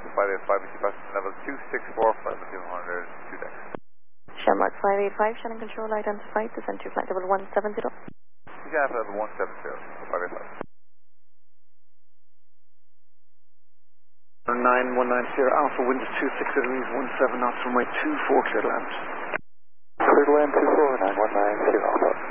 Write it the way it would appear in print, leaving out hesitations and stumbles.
Alpha 585, BC Boston level 264, flight level 200, 2 decks. Shamrock 585, Shannon Control identified, descend to flight level 170. BC Alpha level 170, 585. 9190, Alpha wind is 26 degrees, 17 knots, runway 24, clear to land. Clear to land 24, 9190, Alpha.